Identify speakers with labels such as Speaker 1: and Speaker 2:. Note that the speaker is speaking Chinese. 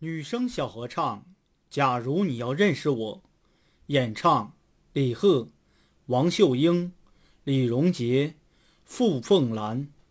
Speaker 1: 女声小合唱，假如你要认识我，演唱李贺、王秀英、李荣杰、傅凤兰。